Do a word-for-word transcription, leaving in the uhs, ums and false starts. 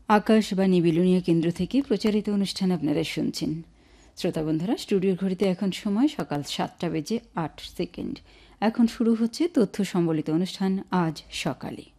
আকাশবাণী বিলুনিয়া কেন্দ্র থেকে প্রচারিত অনুষ্ঠান আপনারা শুনছেন। শ্রোতা বন্ধুরা, স্টুডিওর ঘড়িতে এখন সময় সকাল সাতটা বেজে আট সেকেন্ড। এখন শুরু হচ্ছে তথ্য সম্বলিত অনুষ্ঠান আজ সকালে।